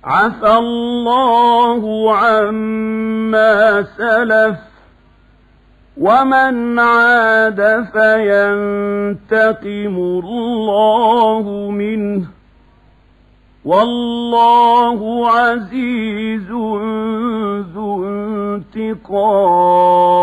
عفى الله عما سلف ومن عاد فينتقم الله منه والله عزيز ذو انتقام.